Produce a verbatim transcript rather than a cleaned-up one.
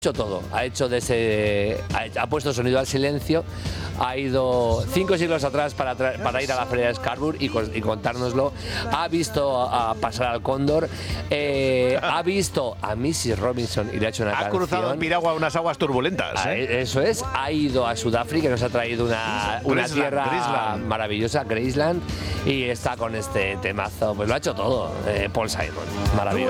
hecho todo, ha hecho de ese, ha, ha puesto sonido al silencio, ha ido cinco siglos atrás para, tra para ir a la feria de Scarborough y, y contárnoslo, ha visto a, a pasar al cóndor, eh, ha visto a missus Robinson y le ha hecho una ha canción. Ha cruzado en piragua unas aguas turbulentas. ¿eh? Ah, eso es, ha ido a Sudáfrica, nos ha traído una, una Graceland, tierra Graceland. maravillosa, Graceland, y está con este temazo, pues lo ha hecho todo, eh, Paul Simon, maravilloso.